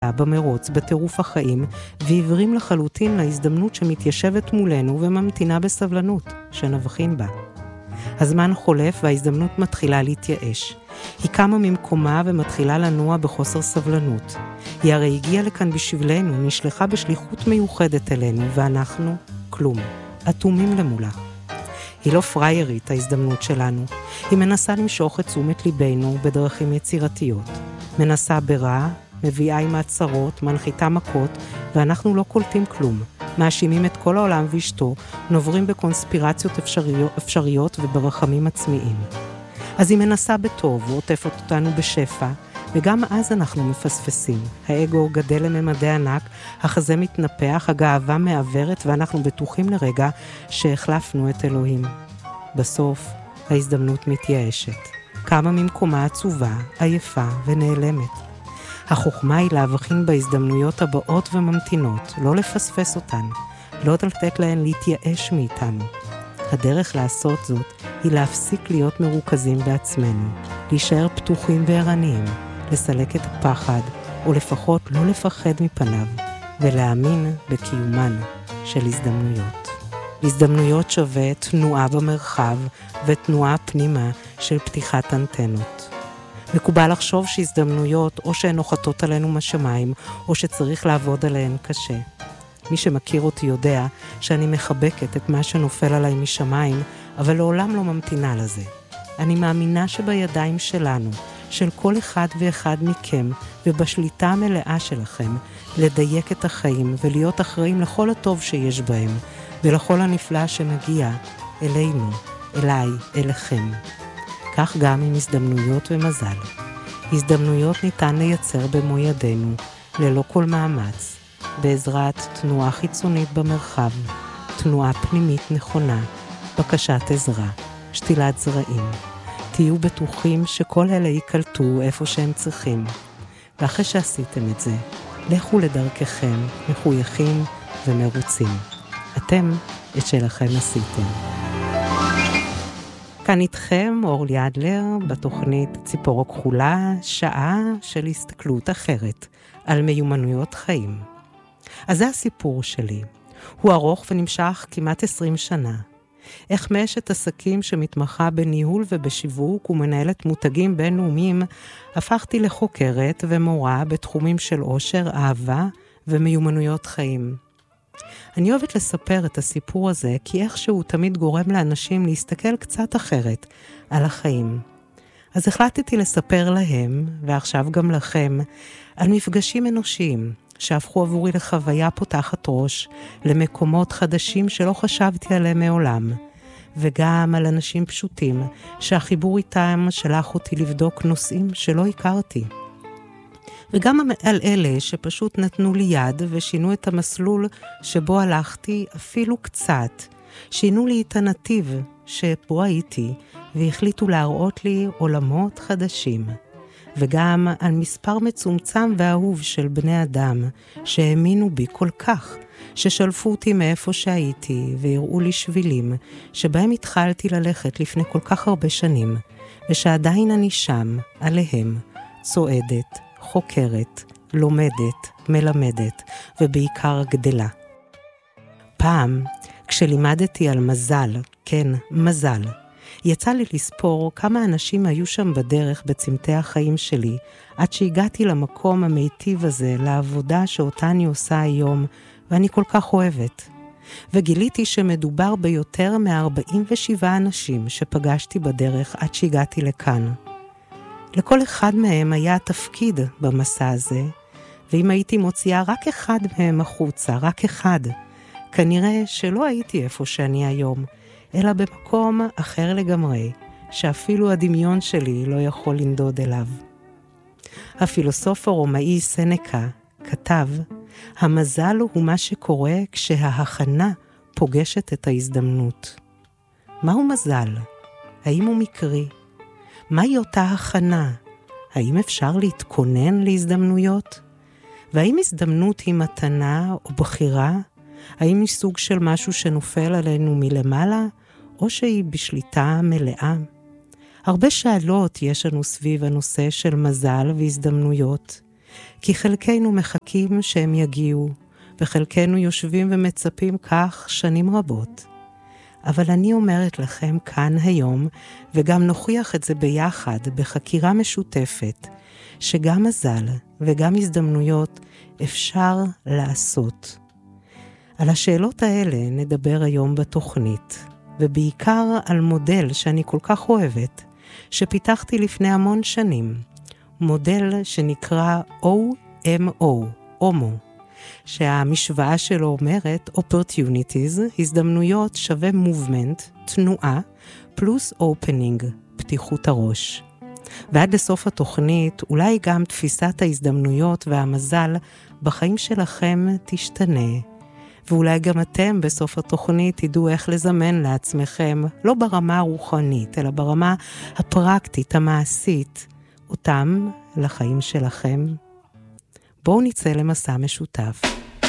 במסע, במרוץ, בטירוף החיים, ועיוורים לחלוטין להזדמנות שמתיישבת מולנו וממתינה בסבלנות, שנבחין בה. הזמן חולף וההזדמנות מתחילה להתייאש. היא קמה ממקומה ומתחילה לנוע בחוסר סבלנות. היא הרי הגיעה לכאן בשבילנו, נשלחה בשליחות מיוחדת אלינו, ואנחנו כלום, אטומים למולה. היא לא פריירית, ההזדמנות שלנו. היא מנסה למשוך את תשומת ליבנו בדרכים יצירתיות. מנסה ברע, מביאה עם הצרות, מנחיתה מכות, ואנחנו לא קולטים כלום. מאשימים את כל העולם ואשתו, נוברים בקונספירציות אפשריות וברחמים עצמיים. אז היא מנסה בטוב, ועוטפת אותנו בשפע, וגם אז אנחנו מפספסים. האגו גדל לממדי ענק, החזה מתנפח, הגאווה מעברת, ואנחנו בטוחים לרגע שהחלפנו את אלוהים. בסוף, ההזדמנות מתייאשת. קמה ממקומה עצובה, עייפה ונעלמת. החוכמה היא להבחין בהזדמנויות הבאות וממתינות, לא לפספס אותן, לא לתת להן להתייאש מאיתנו. הדרך לעשות זאת היא להפסיק להיות מרוכזים בעצמנו, להישאר פתוחים וערניים, לסלק את הפחד, או לפחות לא לפחד מפניו, ולהאמין בקיומן של הזדמנויות. הזדמנויות שווה תנועה במרחב ותנועה פנימה של פתיחת אנטנות. מקובל לחשוב שהזדמנויות או שהן נוחתות עלינו מהשמיים, או שצריך לעבוד עליהן קשה. מי שמכיר אותי יודע שאני מחבקת את מה שנופל עליי משמיים, אבל לעולם לא ממתינה לזה. אני מאמינה שבידיים שלנו, של כל אחד ואחד מכם, ובשליטה המלאה שלכם, לדייק את החיים ולהיות אחראים לכל הטוב שיש בהם, ולכל הנפלא שמגיע אלינו, אליי, אליכם. כך גם עם הזדמנויות ומזל. הזדמנויות ניתן לייצר במו ידינו, ללא כל מאמץ, בעזרת תנועה חיצונית במרחב, תנועה פנימית נכונה, בקשת עזרה, שתילת זרעים. תהיו בטוחים שכל אלה יקלטו איפה שהם צריכים. ואחרי שעשיתם את זה, לכו לדרככם, מחויכים ומרוצים. אתם את שלכם עשיתם. כאן איתכם אורלי אדלר בתוכנית ציפור הכחולה, שעה של הסתכלות אחרת על מיומנויות חיים. אז זה הסיפור שלי. הוא ארוך ונמשך כמעט 20 שנה. איך מאשת עסקים שמתמחה בניהול ובשיווק ומנהלת מותגים בינלאומיים, הפכתי לחוקרת ומורה בתחומים של עושר, אהבה ומיומנויות חיים. אני אוהבת לספר את הסיפור הזה, כי איכשהו תמיד גורם לאנשים להסתכל קצת אחרת על החיים. אז החלטתי לספר להם, ועכשיו גם לכם, על מפגשים אנושיים, שהפכו עבורי לחוויה פותחת ראש, למקומות חדשים שלא חשבתי עליהם מעולם, וגם על אנשים פשוטים, שהחיבור איתם שלח אותי לבדוק נושאים שלא הכרתי. וגם על אלה שפשוט נתנו לי יד ושינו את המסלול שבו הלכתי אפילו קצת, שינו לי את הנתיב שבו הייתי, והחליטו להראות לי עולמות חדשים. וגם על מספר מצומצם ואהוב של בני אדם שהאמינו בי כל כך, ששלפו אותי מאיפה שהייתי והראו לי שבילים שבהם התחלתי ללכת לפני כל כך הרבה שנים, ושעדיין אני שם, עליהם, צועדת, חוקרת, לומדת, מלמדת, ובעיקר גדלה. פעם, כשלימדתי על מזל, כן, מזל, יצא לי לספור כמה אנשים היו שם בדרך בצמתי החיים שלי, עד שהגעתי למקום המיטיב הזה, לעבודה שאותה אני עושה היום, ואני כל כך אוהבת. וגיליתי שמדובר ביותר מ-47 אנשים שפגשתי בדרך עד שהגעתי לכאן. לכל אחד מהם היה תפקיד במסע הזה, ואם הייתי מוציאה רק אחד מהם החוצה, רק אחד, כנראה שלא הייתי איפה שאני היום, אלא במקום אחר לגמרי, שאפילו הדמיון שלי לא יכול לנדוד אליו. הפילוסוף הרומאי סנקה כתב, המזל הוא מה שקורה כשההכנה פוגשת את ההזדמנות. מהו מזל? האם הוא מקרי? מהי אותה הכנה? האם אפשר להתכונן להזדמנויות? והאם הזדמנות היא מתנה או בחירה? האם היא סוג של משהו שנופל עלינו מלמעלה, או שהיא בשליטה מלאה? הרבה שאלות יש לנו סביב הנושא של מזל והזדמנויות. כי חלקנו מחכים שהם יגיעו, וחלקנו יושבים ומצפים כך שנים רבות. אבל אני אומרת לכם כאן היום, וגם נוכיח את זה ביחד בחקירה משותפת, שגם מזל וגם הזדמנויות אפשר לעשות. על השאלות האלה נדבר היום בתוכנית, ובעיקר על מודל שאני כל כך אוהבת, שפיתחתי לפני המון שנים, מודל שנקרא OMO, OMO, שהמשוואה שלו אומרת opportunities, הזדמנויות שווה movement, תנועה, פלוס opening, פתיחות הראש. ועד לסוף התוכנית, אולי גם תפיסת ההזדמנויות והמזל בחיים שלכם תשתנה. ואולי גם אתם בסוף התוכנית תדעו איך לזמן לעצמכם, לא ברמה הרוחנית, אלא ברמה הפרקטית, המעשית, אותם לחיים שלכם. בואו נצא למסע משותף.